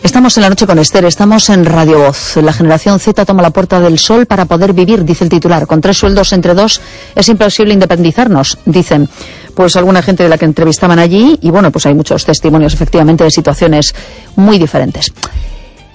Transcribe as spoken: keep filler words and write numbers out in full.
Estamos en la noche con Esther, estamos en Radio Voz. La generación Z toma la puerta del sol para poder vivir, dice el titular. Con tres sueldos entre dos es imposible independizarnos, dicen pues alguna gente de la que entrevistaban allí. Y bueno, pues hay muchos testimonios efectivamente de situaciones muy diferentes.